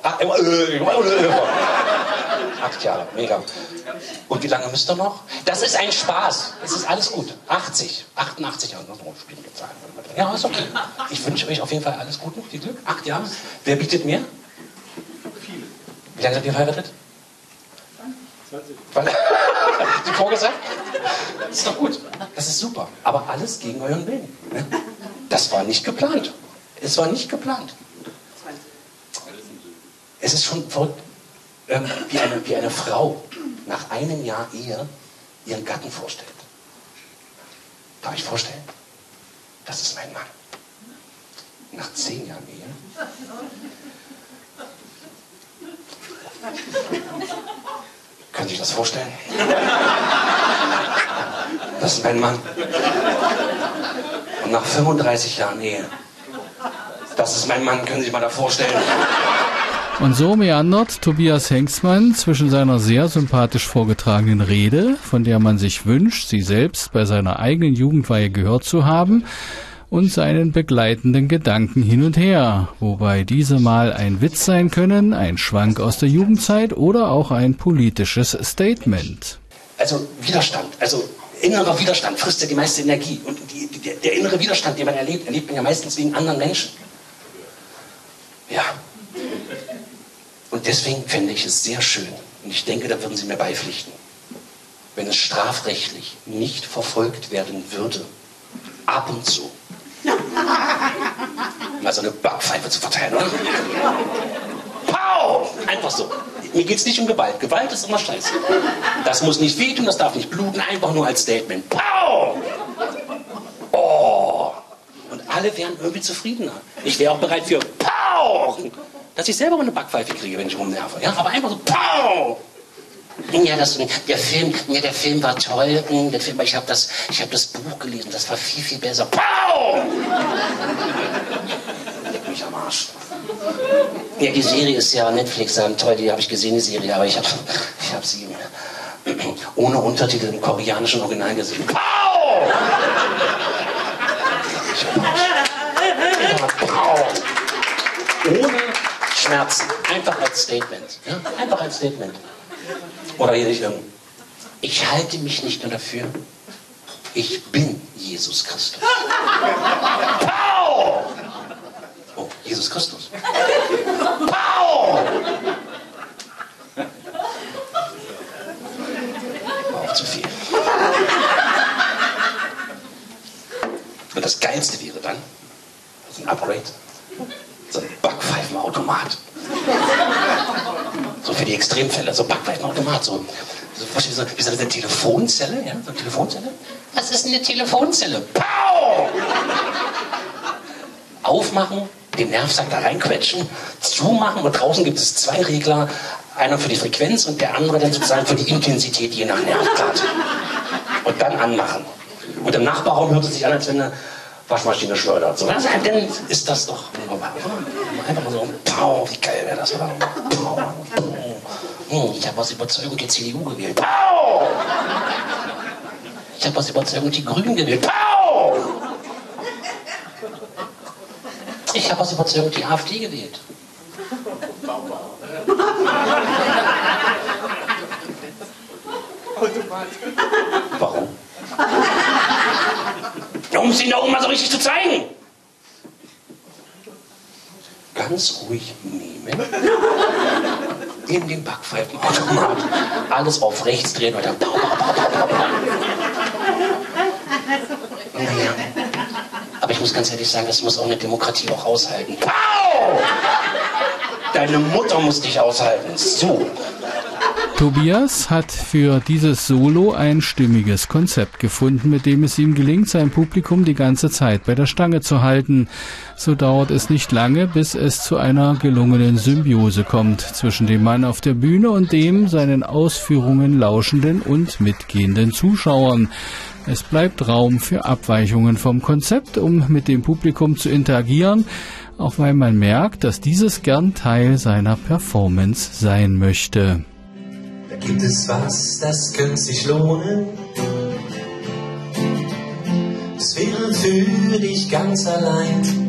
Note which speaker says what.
Speaker 1: 8 Jahre, mega. Und wie lange müsst ihr noch? Das ist ein Spaß. Es ist alles gut. 80, 88 Jahre. Ja, ist okay. Ich wünsche euch auf jeden Fall alles Gute, viel Glück. 8 Jahre. Wer bietet mehr? Viele. Wie lange seid ihr verheiratet? 20. Die vorgesagt? Das ist doch gut. Das ist super. Aber alles gegen euren Willen. Das war nicht geplant. Es war nicht geplant. Es ist schon verrückt, wie eine Frau nach einem Jahr Ehe ihren Gatten vorstellt. Darf ich vorstellen? Das ist mein Mann. Nach 10 Jahren Ehe. Können Sie sich das vorstellen? Das ist mein Mann. Und nach 35 Jahren Ehe. Das ist mein Mann, können Sie sich mal da vorstellen.
Speaker 2: Und so meandert Tobias Hengstmann zwischen seiner sehr sympathisch vorgetragenen Rede, von der man sich wünscht, sie selbst bei seiner eigenen Jugendweihe gehört zu haben, und seinen begleitenden Gedanken hin und her, wobei diese mal ein Witz sein können, ein Schwank aus der Jugendzeit oder auch ein politisches Statement.
Speaker 1: Also Widerstand, also innerer Widerstand frisst ja die meiste Energie. Und der innere Widerstand, den man erlebt man ja meistens wegen anderen Menschen. Ja. Und deswegen fände ich es sehr schön, und ich denke, da würden Sie mir beipflichten, wenn es strafrechtlich nicht verfolgt werden würde, ab und zu mal so eine Backpfeife zu verteilen, oder? Pow! Einfach so. Mir geht es nicht um Gewalt. Gewalt ist immer scheiße. Das muss nicht wehtun, das darf nicht bluten, einfach nur als Statement. Pow! Oh! Und alle wären irgendwie zufriedener. Ich wäre auch bereit für Pow! Dass ich selber mal eine Backpfeife kriege, wenn ich rumnerve. Ja? Aber einfach so Pow! Ja, der Film war toll. Ich habe das Buch gelesen, das war viel, viel besser. Pow! Leck mich am Arsch. Ja, die Serie ist ja Netflix, toll, die habe ich gesehen, die Serie, aber ich hab sie ohne Untertitel im koreanischen Original gesehen. Pow! Pow! Ohne Schmerzen. Einfach als Statement. Ja? Einfach als Statement. Oder ich halte mich nicht nur dafür, ich bin Jesus Christus. Pow! Oh, Jesus Christus. Pow! War auch zu viel. Und das Geilste wäre dann, so ein Upgrade, so ein Backpfeifenautomat. So für die Extremfälle, so Backpfeifenautomat, so wie so eine Telefonzelle, ja, so eine Telefonzelle. Was ist eine Telefonzelle? Pow! Aufmachen, den Nervsack da reinquetschen, zumachen und draußen gibt es 2 Regler, einer für die Frequenz und der andere dann sozusagen für die Intensität, je nach Nervgrad. Und dann anmachen. Und im Nachbarraum hört es sich an, als wenn eine Waschmaschine schleudert. So, also, dann ist das doch wunderbar. Einfach mal so, pow, wie geil wäre das, oder? Pow. Ich habe aus Überzeugung die CDU gewählt. Pow! Ich habe aus Überzeugung die Grünen gewählt. Pow! Ich habe aus Überzeugung die AfD gewählt. Warum? Um es Ihnen da oben mal so richtig zu zeigen. Ganz ruhig nehmen. In den Backpfeifenautomat. Alles auf rechts drehen und dann. Naja. Aber ich muss ganz ehrlich sagen, das muss auch eine Demokratie auch aushalten. Pow! Deine Mutter muss dich aushalten. So.
Speaker 2: Tobias hat für dieses Solo ein stimmiges Konzept gefunden, mit dem es ihm gelingt, sein Publikum die ganze Zeit bei der Stange zu halten. So dauert es nicht lange, bis es zu einer gelungenen Symbiose kommt zwischen dem Mann auf der Bühne und dem seinen Ausführungen lauschenden und mitgehenden Zuschauern. Es bleibt Raum für Abweichungen vom Konzept, um mit dem Publikum zu interagieren, auch weil man merkt, dass dieses gern Teil seiner Performance sein möchte.
Speaker 3: Da gibt es was, das könnte sich lohnen. Es wäre für dich ganz allein.